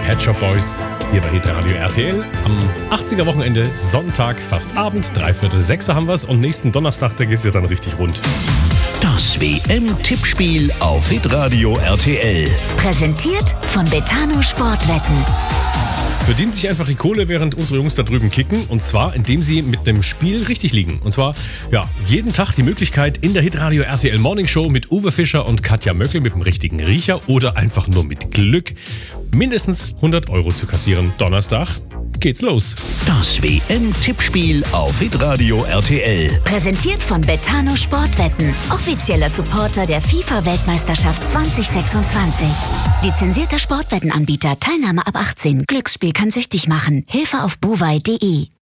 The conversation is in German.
Pet Shop Boys hier bei Hitradio RTL. Am 80er Wochenende, Sonntag, fast Abend, 5:45 haben wir's und nächsten Donnerstag, da geht's ja dann richtig rund. Das WM-Tippspiel auf Hitradio RTL. Präsentiert von Betano Sportwetten. Verdienen sich einfach die Kohle, während unsere Jungs da drüben kicken. Und zwar, indem sie mit dem Spiel richtig liegen. Und zwar, jeden Tag die Möglichkeit in der Hitradio RTL Morning Show mit Uwe Fischer und Katja Möckel mit dem richtigen Riecher oder einfach nur mit Glück mindestens 100 € zu kassieren. Donnerstag geht's los. Das WM-Tippspiel auf Hitradio RTL. Präsentiert von Betano Sportwetten. Offizieller Supporter der FIFA-Weltmeisterschaft 2026. Lizenzierter Sportwettenanbieter. Teilnahme ab 18. Glücksspiel kann süchtig machen. Hilfe auf buwei.de.